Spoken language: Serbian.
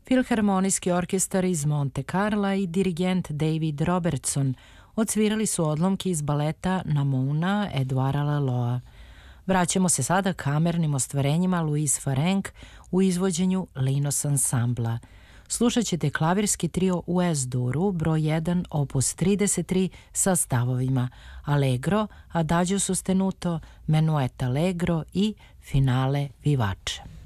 Filharmonijski orkestar iz Monte Carla i dirigent David Robertson odsvirali su odlomke iz baleta Namouna Edouarda Laloa. Vraćamo se sada kamernim ostvarenjima Louise Farenc u izvođenju Linos ansambla. Slušat ćete klavirski trio u S-duru, broj 1, opus 33 sa stavovima Allegro, Adagio sostenuto, Menuet allegro i Finale vivace.